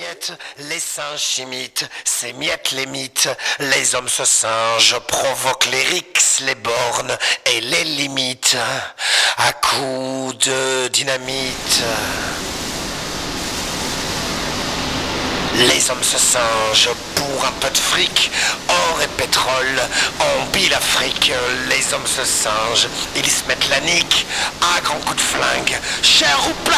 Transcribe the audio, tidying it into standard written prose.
miettes, les singes s'imitent, ces miettes les mythes, les hommes se singent, provoquent les rixes, les bornes et les limites, à coups de dynamite. Les hommes se singent pour un peu de fric, or et pétrole, on pille l'Afrique. Les hommes se singent, ils se mettent la nique à grands coups de flingue, cher ou plat.